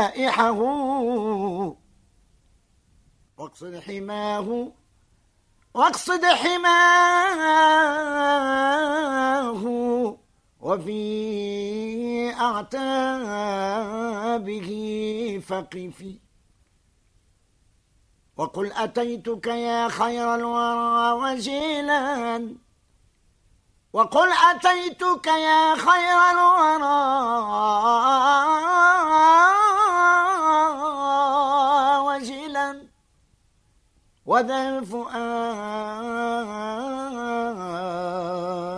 شائحه واقصد حماه وفي أعتابه فقفي وقل أتيتك يا خير الورى وجيلا وقل أتيتك يا خير الورى وجيلا وذا الفؤاد